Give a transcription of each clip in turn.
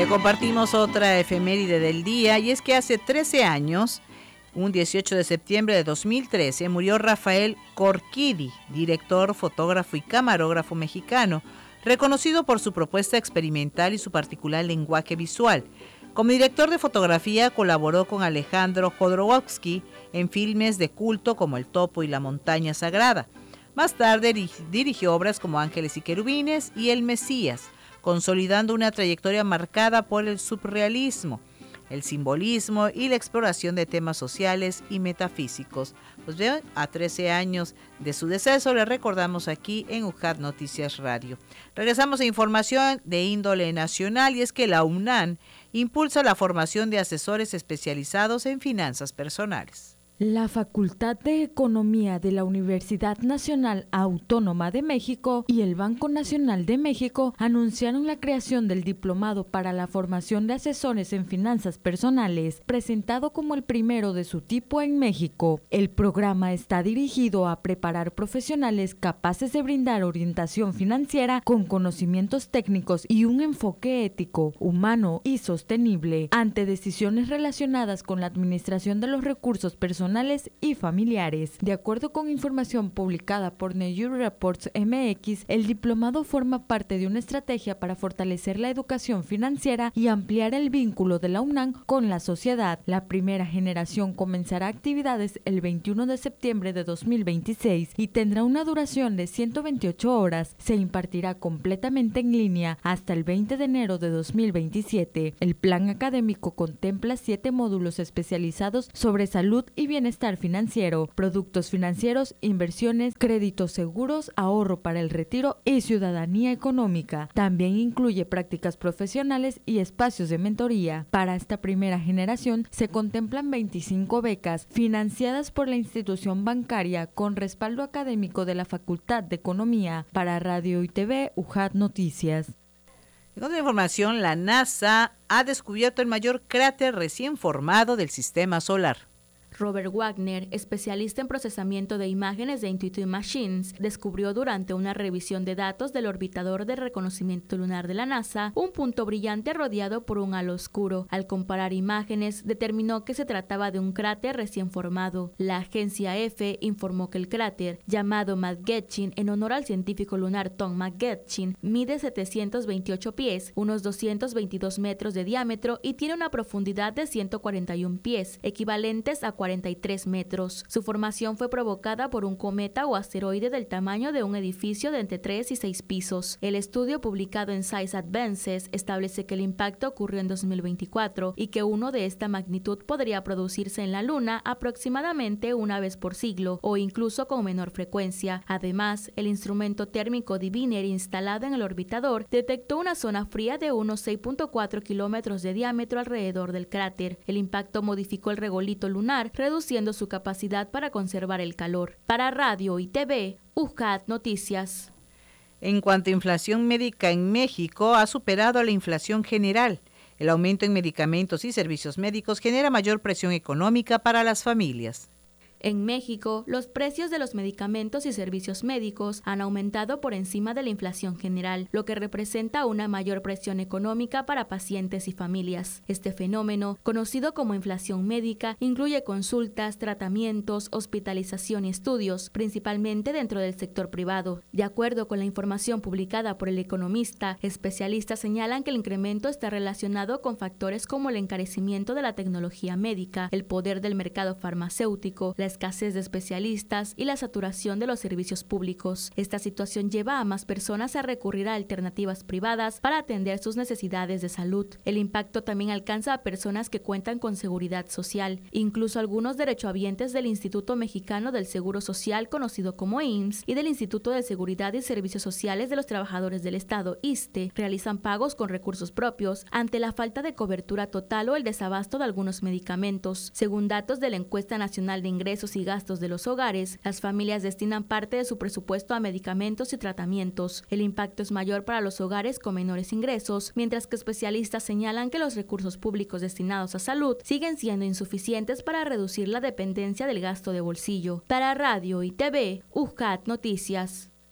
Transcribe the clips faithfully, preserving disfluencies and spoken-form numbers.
Le compartimos otra efeméride del día, y es que hace trece años, un dieciocho de septiembre de dos mil trece, murió Rafael Corquidi, director, fotógrafo y camarógrafo mexicano, reconocido por su propuesta experimental y su particular lenguaje visual. Como director de fotografía colaboró con Alejandro Jodorowsky en filmes de culto como El Topo y la Montaña Sagrada. Más tarde dirigió obras como Ángeles y Querubines y El Mesías, consolidando una trayectoria marcada por el surrealismo, el simbolismo y la exploración de temas sociales y metafísicos. Pues bien, a trece años de su deceso le recordamos aquí en U J A T Noticias Radio. Regresamos a información de índole nacional, y es que la UNAM impulsa la formación de asesores especializados en finanzas personales. La Facultad de Economía de la Universidad Nacional Autónoma de México y el Banco Nacional de México anunciaron la creación del Diplomado para la Formación de Asesores en Finanzas Personales, presentado como el primero de su tipo en México. El programa está dirigido a preparar profesionales capaces de brindar orientación financiera con conocimientos técnicos y un enfoque ético, humano y sostenible ante decisiones relacionadas con la administración de los recursos personales y familiares. De acuerdo con información publicada por New Reports M X, el diplomado forma parte de una estrategia para fortalecer la educación financiera y ampliar el vínculo de la UNAM con la sociedad. La primera generación comenzará actividades el veintiuno de septiembre de dos mil veintiséis y tendrá una duración de ciento veintiocho horas. Se impartirá completamente en línea hasta el veinte de enero de dos mil veintisiete. El plan académico contempla siete módulos especializados sobre salud y bienestar financiero, productos financieros, inversiones, créditos seguros, ahorro para el retiro y ciudadanía económica. También incluye prácticas profesionales y espacios de mentoría. Para esta primera generación se contemplan veinticinco becas financiadas por la institución bancaria con respaldo académico de la Facultad de Economía. Para Radio y T V, U J A T Noticias. En otra información, la NASA ha descubierto el mayor cráter recién formado del sistema solar. Robert Wagner, especialista en procesamiento de imágenes de Intuitive Machines, descubrió durante una revisión de datos del orbitador de reconocimiento lunar de la NASA un punto brillante rodeado por un halo oscuro. Al comparar imágenes, determinó que se trataba de un cráter recién formado. La agencia E F E informó que el cráter, llamado McGetchin en honor al científico lunar Tom McGetchin, mide setecientos veintiocho pies, unos doscientos veintidós metros de diámetro, y tiene una profundidad de ciento cuarenta y uno pies, equivalentes a cuarenta y tres metros. Su formación fue provocada por un cometa o asteroide del tamaño de un edificio de entre tres y seis pisos. El estudio publicado en Science Advances establece que el impacto ocurrió en dos mil veinticuatro y que uno de esta magnitud podría producirse en la Luna aproximadamente una vez por siglo o incluso con menor frecuencia. Además, el instrumento térmico Diviner instalado en el orbitador detectó una zona fría de unos seis punto cuatro kilómetros de diámetro alrededor del cráter. El impacto modificó el regolito lunar, reduciendo su capacidad para conservar el calor. Para Radio y T V, U J A T Noticias. En cuanto a inflación médica en México, ha superado a la inflación general. El aumento en medicamentos y servicios médicos genera mayor presión económica para las familias. En México, los precios de los medicamentos y servicios médicos han aumentado por encima de la inflación general, lo que representa una mayor presión económica para pacientes y familias. Este fenómeno, conocido como inflación médica, incluye consultas, tratamientos, hospitalización y estudios, principalmente dentro del sector privado. De acuerdo con la información publicada por El Economista, especialistas señalan que el incremento está relacionado con factores como el encarecimiento de la tecnología médica, el poder del mercado farmacéutico, la escasez de especialistas y la saturación de los servicios públicos. Esta situación lleva a más personas a recurrir a alternativas privadas para atender sus necesidades de salud. El impacto también alcanza a personas que cuentan con seguridad social. Incluso algunos derechohabientes del Instituto Mexicano del Seguro Social, conocido como I M S S, y del Instituto de Seguridad y Servicios Sociales de los Trabajadores del Estado, I S S S T E, realizan pagos con recursos propios ante la falta de cobertura total o el desabasto de algunos medicamentos. Según datos de la Encuesta Nacional de Ingresos y Gastos de los Hogares, las familias destinan parte de su presupuesto a medicamentos y tratamientos. El impacto es mayor para los hogares con menores ingresos, mientras que especialistas señalan que los recursos públicos destinados a salud siguen siendo insuficientes para reducir la dependencia del gasto de bolsillo. Para Radio y T V, U J A T Noticias.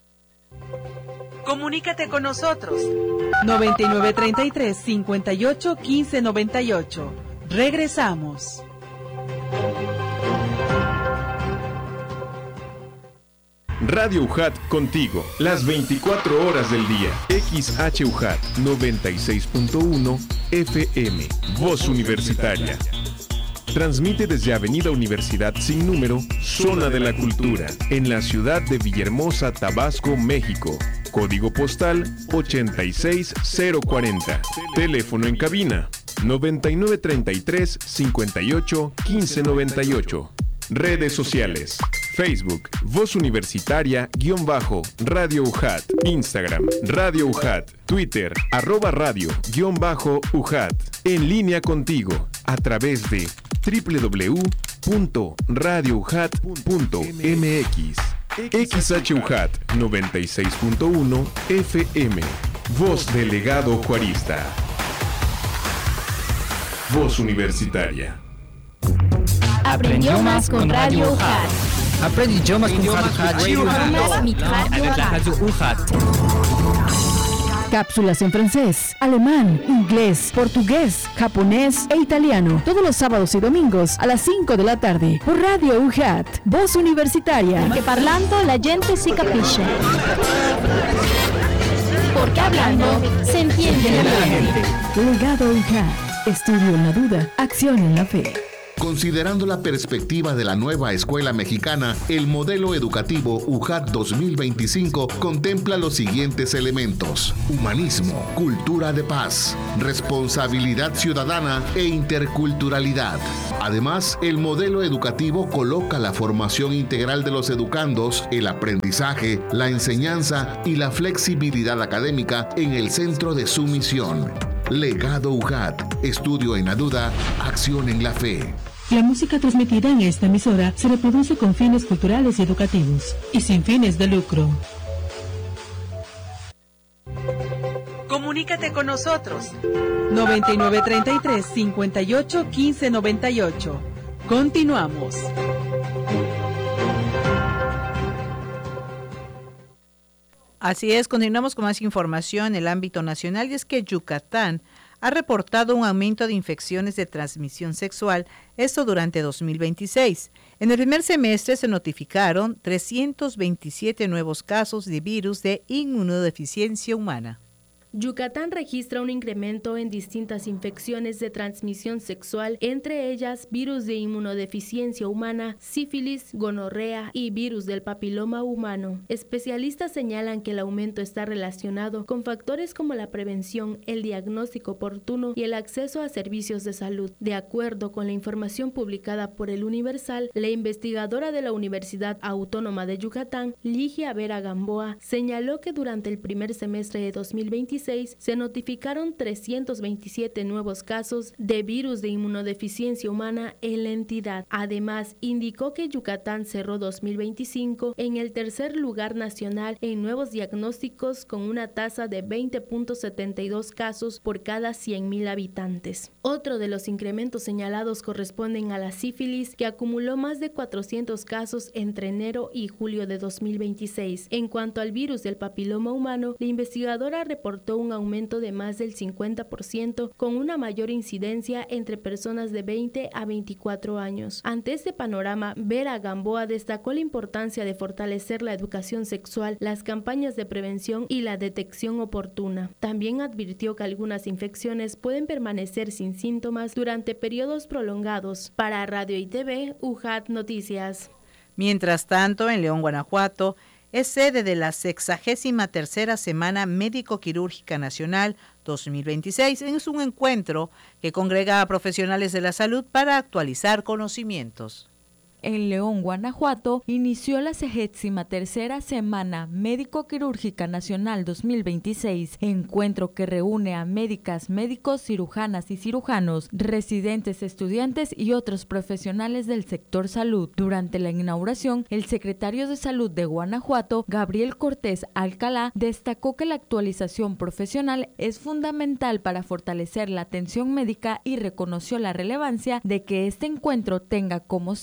Comunícate con nosotros. noventa y nueve treinta y tres, cincuenta y ocho, quince noventa y ocho. Regresamos. Radio U J A T contigo, las veinticuatro horas del día. X H U J A T noventa y seis punto uno F M, Voz Universitaria. Transmite desde Avenida Universidad sin número, Zona de la Cultura, en la ciudad de Villahermosa, Tabasco, México. Código postal ochenta y seis cero cuarenta. Teléfono en cabina noventa y nueve treinta y tres, cincuenta y ocho, quince noventa y ocho. Redes sociales: Facebook, Voz Universitaria, guión bajo, Radio U J A T. Instagram, Radio U J A T. Twitter, arroba radio, guión bajo, U J A T. En línea contigo, a través de doble u doble u doble u punto radio u j a t punto m x. X H U J A T noventa y seis punto uno F M. Voz Delegado Juarista. Voz Universitaria. Aprendió más con Radio U J A T. Aprendió más con Radio U J A T. Cápsulas en francés, alemán, inglés, portugués, japonés e italiano. Todos los sábados y domingos a las cinco de la tarde por Radio U J A T, Voz Universitaria. Porque parlando la gente si capisce. Porque hablando se entiende la gente. Legado U J A T. Estudio en la duda, acción en la fe. Considerando la perspectiva de la nueva escuela mexicana, el modelo educativo U J A T dos mil veinticinco contempla los siguientes elementos: humanismo, cultura de paz, responsabilidad ciudadana e interculturalidad. Además, el modelo educativo coloca la formación integral de los educandos, el aprendizaje, la enseñanza y la flexibilidad académica en el centro de su misión. Legado U J A T. Estudio en la duda, acción en la fe. La música transmitida en esta emisora se reproduce con fines culturales y educativos y sin fines de lucro. Comunícate con nosotros. noventa y nueve treinta y tres, cincuenta y ocho, quince noventa y ocho. Continuamos. Así es, continuamos con más información en el ámbito nacional, y es que Yucatán ha reportado un aumento de infecciones de transmisión sexual, esto durante dos mil veintiséis. En el primer semestre se notificaron trescientos veintisiete nuevos casos de virus de inmunodeficiencia humana. Yucatán registra un incremento en distintas infecciones de transmisión sexual, entre ellas virus de inmunodeficiencia humana, sífilis, gonorrea y virus del papiloma humano. Especialistas señalan que el aumento está relacionado con factores como la prevención, el diagnóstico oportuno y el acceso a servicios de salud. De acuerdo con la información publicada por El Universal, la investigadora de la Universidad Autónoma de Yucatán, Ligia Vera Gamboa, señaló que durante el primer semestre de dos mil veintiséis se notificaron trescientos veintisiete nuevos casos de virus de inmunodeficiencia humana en la entidad. Además, indicó que Yucatán cerró dos mil veinticinco en el tercer lugar nacional en nuevos diagnósticos, con una tasa de veinte punto setenta y dos casos por cada cien mil habitantes. Otro de los incrementos señalados corresponden a la sífilis, que acumuló más de cuatrocientos casos entre enero y julio de dos mil veintiséis. En cuanto al virus del papiloma humano, la investigadora reportó un aumento de más del cincuenta por ciento, con una mayor incidencia entre personas de veinte a veinticuatro años. Ante este panorama, Vera Gamboa destacó la importancia de fortalecer la educación sexual, las campañas de prevención y la detección oportuna. También advirtió que algunas infecciones pueden permanecer sin síntomas durante periodos prolongados. Para Radio y T V, U J A T Noticias. Mientras tanto, en León, Guanajuato, es sede de la sexagésima tercera Semana Médico-Quirúrgica Nacional dos mil veintiséis. Es un encuentro que congrega a profesionales de la salud para actualizar conocimientos. En León, Guanajuato, inició la sexagésima tercera Semana Médico-Quirúrgica Nacional dos mil veintiséis, encuentro que reúne a médicas, médicos, cirujanas y cirujanos, residentes, estudiantes y otros profesionales del sector salud. Durante la inauguración, el secretario de Salud de Guanajuato, Gabriel Cortés Alcalá, destacó que la actualización profesional es fundamental para fortalecer la atención médica y reconoció la relevancia de que este encuentro tenga como sede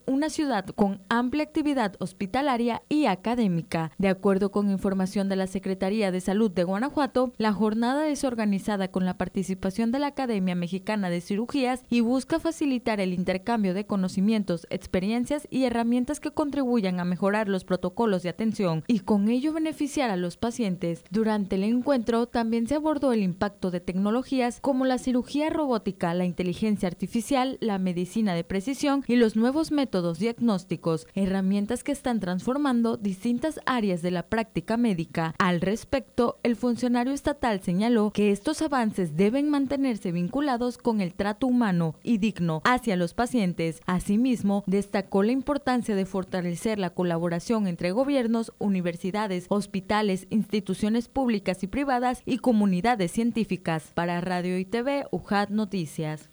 una ciudad con amplia actividad hospitalaria y académica. De acuerdo con información de la Secretaría de Salud de Guanajuato, la jornada es organizada con la participación de la Academia Mexicana de Cirugías y busca facilitar el intercambio de conocimientos, experiencias y herramientas que contribuyan a mejorar los protocolos de atención y con ello beneficiar a los pacientes. Durante el encuentro también se abordó el impacto de tecnologías como la cirugía robótica, la inteligencia artificial, la medicina de precisión y los nuevos métodos diagnósticos, herramientas que están transformando distintas áreas de la práctica médica. Al respecto, el funcionario estatal señaló que estos avances deben mantenerse vinculados con el trato humano y digno hacia los pacientes. Asimismo, destacó la importancia de fortalecer la colaboración entre gobiernos, universidades, hospitales, instituciones públicas y privadas y comunidades científicas. Para Radio y T V, U J A T Noticias.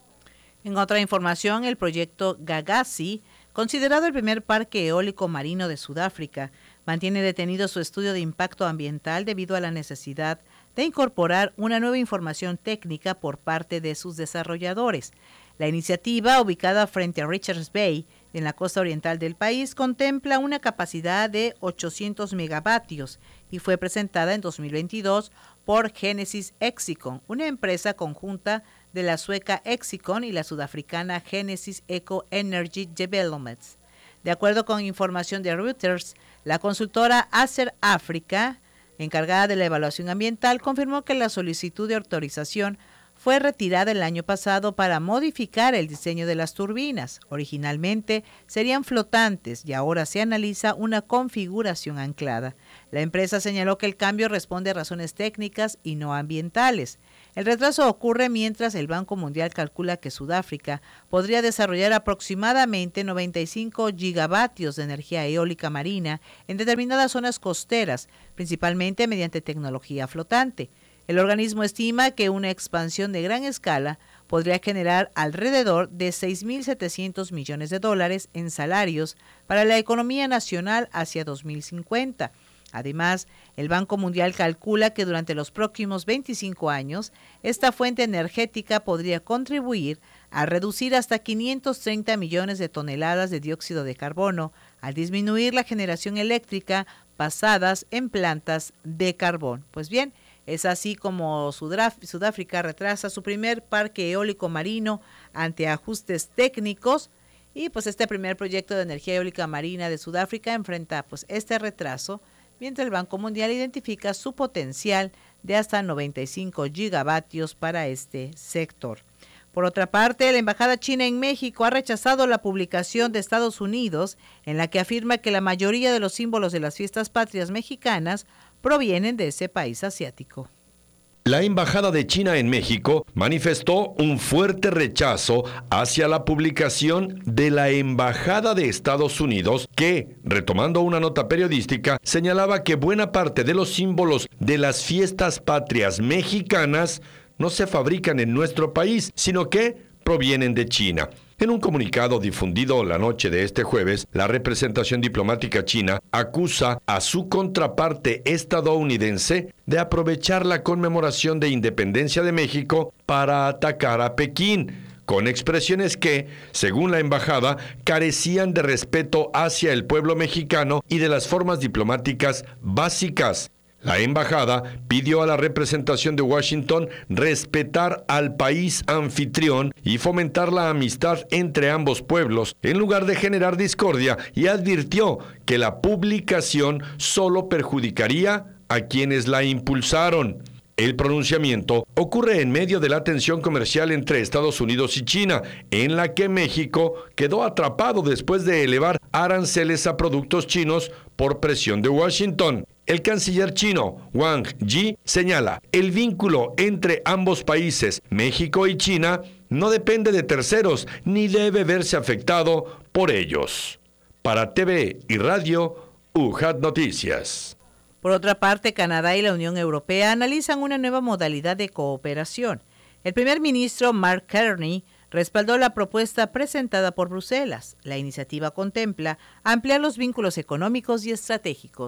En otra información, el proyecto Gagasi, considerado el primer parque eólico marino de Sudáfrica, mantiene detenido su estudio de impacto ambiental debido a la necesidad de incorporar una nueva información técnica por parte de sus desarrolladores. La iniciativa, ubicada frente a Richards Bay, en la costa oriental del país, contempla una capacidad de ochocientos megavatios y fue presentada en dos mil veintidós por Genesis Exicon, una empresa conjunta de la sueca Exicon y la sudafricana Genesis Eco Energy Developments. De acuerdo con información de Reuters, la consultora Acer Africa, encargada de la evaluación ambiental, confirmó que la solicitud de autorización fue retirada el año pasado para modificar el diseño de las turbinas. Originalmente serían flotantes y ahora se analiza una configuración anclada. La empresa señaló que el cambio responde a razones técnicas y no ambientales. El retraso ocurre mientras el Banco Mundial calcula que Sudáfrica podría desarrollar aproximadamente noventa y cinco gigavatios de energía eólica marina en determinadas zonas costeras, principalmente mediante tecnología flotante. El organismo estima que una expansión de gran escala podría generar alrededor de seis mil setecientos millones de dólares en salarios para la economía nacional hacia dos mil cincuenta. Además, el Banco Mundial calcula que durante los próximos veinticinco años, esta fuente energética podría contribuir a reducir hasta quinientos treinta millones de toneladas de dióxido de carbono, al disminuir la generación eléctrica basadas en plantas de carbón. Pues bien, es así como Sudáfrica retrasa su primer parque eólico marino ante ajustes técnicos y pues este primer proyecto de energía eólica marina de Sudáfrica enfrenta pues este retraso, mientras el Banco Mundial identifica su potencial de hasta noventa y cinco gigavatios para este sector. Por otra parte, la Embajada China en México ha rechazado la publicación de Estados Unidos en la que afirma que la mayoría de los símbolos de las fiestas patrias mexicanas provienen de ese país asiático. La Embajada de China en México manifestó un fuerte rechazo hacia la publicación de la Embajada de Estados Unidos que, retomando una nota periodística, señalaba que buena parte de los símbolos de las fiestas patrias mexicanas no se fabrican en nuestro país, sino que provienen de China. En un comunicado difundido la noche de este jueves, la representación diplomática china acusa a su contraparte estadounidense de aprovechar la conmemoración de independencia de México para atacar a Pekín, con expresiones que, según la embajada, carecían de respeto hacia el pueblo mexicano y de las formas diplomáticas básicas. La embajada pidió a la representación de Washington respetar al país anfitrión y fomentar la amistad entre ambos pueblos, en lugar de generar discordia, y advirtió que la publicación solo perjudicaría a quienes la impulsaron. El pronunciamiento ocurre en medio de la tensión comercial entre Estados Unidos y China, en la que México quedó atrapado después de elevar aranceles a productos chinos por presión de Washington. El canciller chino, Wang Yi, señala, el vínculo entre ambos países, México y China, no depende de terceros ni debe verse afectado por ellos. Para T V y Radio, U J A T Noticias. Por otra parte, Canadá y la Unión Europea analizan una nueva modalidad de cooperación. El primer ministro Mark Carney respaldó la propuesta presentada por Bruselas. La iniciativa contempla ampliar los vínculos económicos y estratégicos.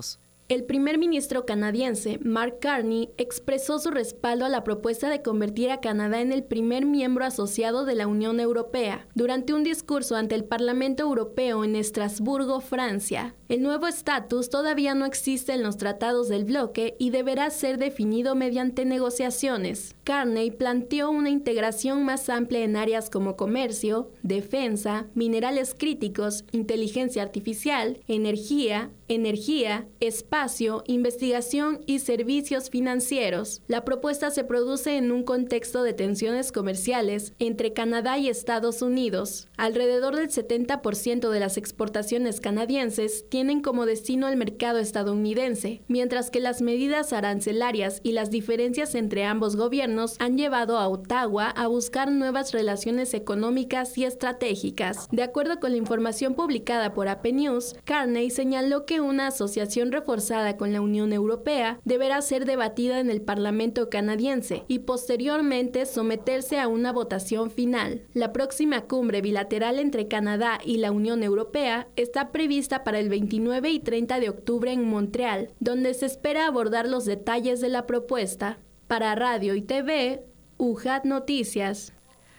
El primer ministro canadiense, Mark Carney, expresó su respaldo a la propuesta de convertir a Canadá en el primer miembro asociado de la Unión Europea, durante un discurso ante el Parlamento Europeo en Estrasburgo, Francia. El nuevo estatus todavía no existe en los tratados del bloque y deberá ser definido mediante negociaciones. Carney planteó una integración más amplia en áreas como comercio, defensa, minerales críticos, inteligencia artificial, energía, energía, espacio, investigación y servicios financieros. La propuesta se produce en un contexto de tensiones comerciales entre Canadá y Estados Unidos. Alrededor del setenta por ciento de las exportaciones canadienses tienen como destino el mercado estadounidense, mientras que las medidas arancelarias y las diferencias entre ambos gobiernos han llevado a Ottawa a buscar nuevas relaciones económicas y estratégicas. De acuerdo con la información publicada por A P News, Carney señaló que una asociación reforzada con la Unión Europea deberá ser debatida en el Parlamento canadiense y posteriormente someterse a una votación final. La próxima cumbre bilateral entre Canadá y la Unión Europea está prevista para el veintinueve y treinta de octubre en Montreal, donde se espera abordar los detalles de la propuesta. Para Radio y T V, U J A T Noticias.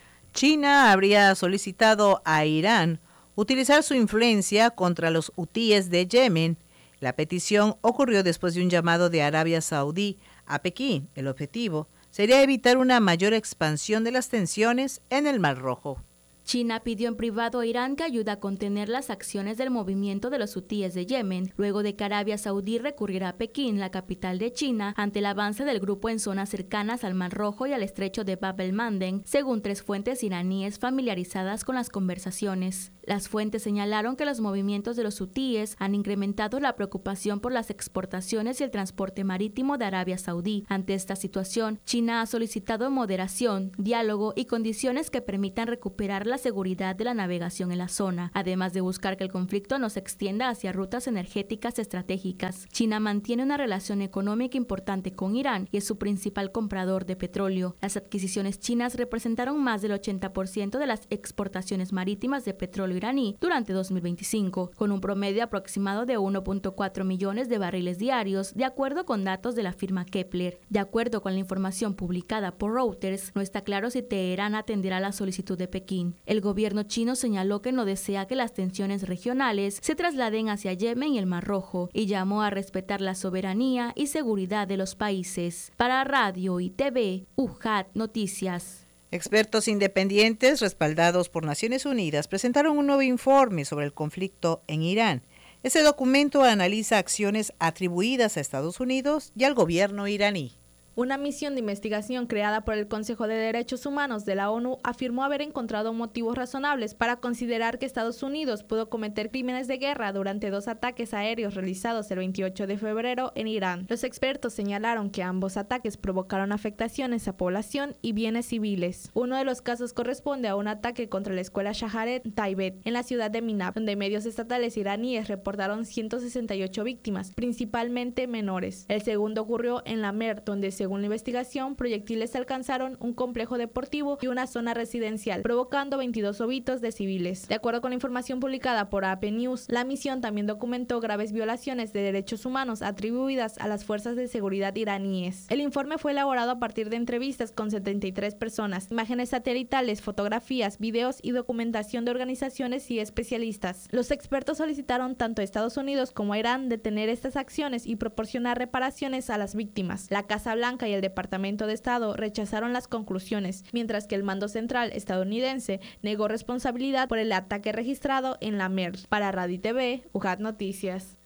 China habría solicitado a Irán utilizar su influencia contra los hutíes de Yemen. La petición ocurrió después de un llamado de Arabia Saudí a Pekín. El objetivo sería evitar una mayor expansión de las tensiones en el Mar Rojo. China pidió en privado a Irán que ayude a contener las acciones del movimiento de los hutíes de Yemen, luego de que Arabia Saudí recurriera a Pekín, la capital de China, ante el avance del grupo en zonas cercanas al Mar Rojo y al estrecho de Bab el-Mandeb, según tres fuentes iraníes familiarizadas con las conversaciones. Las fuentes señalaron que los movimientos de los hutíes han incrementado la preocupación por las exportaciones y el transporte marítimo de Arabia Saudí. Ante esta situación, China ha solicitado moderación, diálogo y condiciones que permitan recuperar la seguridad de la navegación en la zona, además de buscar que el conflicto no se extienda hacia rutas energéticas estratégicas. China mantiene una relación económica importante con Irán y es su principal comprador de petróleo. Las adquisiciones chinas representaron más del ochenta por ciento de las exportaciones marítimas de petróleo iraní durante dos mil veinticinco, con un promedio aproximado de uno punto cuatro millones de barriles diarios, de acuerdo con datos de la firma Kepler. De acuerdo con la información publicada por Reuters, no está claro si Teherán atenderá la solicitud de Pekín. El gobierno chino señaló que no desea que las tensiones regionales se trasladen hacia Yemen y el Mar Rojo y llamó a respetar la soberanía y seguridad de los países. Para Radio y T V, U J A T Noticias. Expertos independientes respaldados por Naciones Unidas presentaron un nuevo informe sobre el conflicto en Irán. Ese documento analiza acciones atribuidas a Estados Unidos y al gobierno iraní. Una misión de investigación creada por el Consejo de Derechos Humanos de la ONU afirmó haber encontrado motivos razonables para considerar que Estados Unidos pudo cometer crímenes de guerra durante dos ataques aéreos realizados el veintiocho de febrero en Irán. Los expertos señalaron que ambos ataques provocaron afectaciones a población y bienes civiles. Uno de los casos corresponde a un ataque contra la escuela Shaharet Taibet en la ciudad de Minab, donde medios estatales iraníes reportaron ciento sesenta y ocho víctimas, principalmente menores. El segundo ocurrió en la Mer, donde se Según la investigación, proyectiles alcanzaron un complejo deportivo y una zona residencial, provocando veintidós obitos de civiles. De acuerdo con la información publicada por A P News, la misión también documentó graves violaciones de derechos humanos atribuidas a las fuerzas de seguridad iraníes. El informe fue elaborado a partir de entrevistas con setenta y tres personas, imágenes satelitales, fotografías, videos y documentación de organizaciones y especialistas. Los expertos solicitaron tanto a Estados Unidos como a Irán detener estas acciones y proporcionar reparaciones a las víctimas. La Casa Blanca y el Departamento de Estado rechazaron las conclusiones, mientras que el mando central estadounidense negó responsabilidad por el ataque registrado en la Mer. Para Radio y T V, U J A T Noticias.